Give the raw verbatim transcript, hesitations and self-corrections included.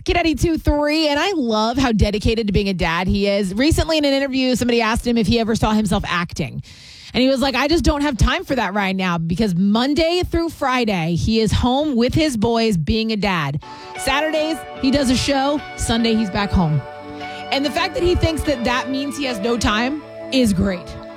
Kid eighty-two point three, and I love how dedicated to being a dad he is. Recently in an interview, somebody asked him if he ever saw himself acting. And he was like, I just don't have time for that right now because Monday through Friday, he is home with his boys being a dad. Saturdays, he does a show. Sunday, he's back home. And the fact that he thinks that that means he has no time is great.